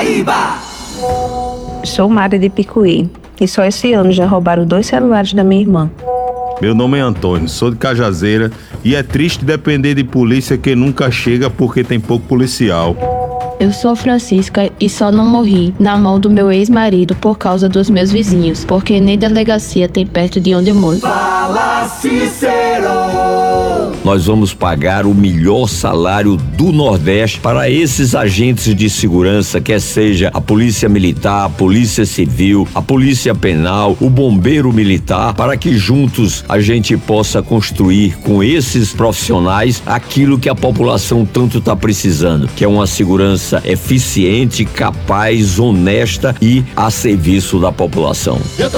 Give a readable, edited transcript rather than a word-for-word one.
Sou Mari de Picuí e só esse ano já roubaram 2 celulares da minha irmã. Meu nome é Antônio, sou de Cajazeira e é triste depender de polícia que nunca chega porque tem pouco policial. Eu sou Francisca e só não morri na mão do meu ex-marido por causa dos meus vizinhos, porque nem delegacia tem perto de onde eu moro. Fala, Cícero! Nós vamos pagar o melhor salário do Nordeste para esses agentes de segurança, quer seja a Polícia Militar, a Polícia Civil, a Polícia Penal, o Bombeiro Militar, para que juntos a gente possa construir com esses profissionais aquilo que a população tanto está precisando, que é uma segurança eficiente, capaz, honesta e a serviço da população. Eu tô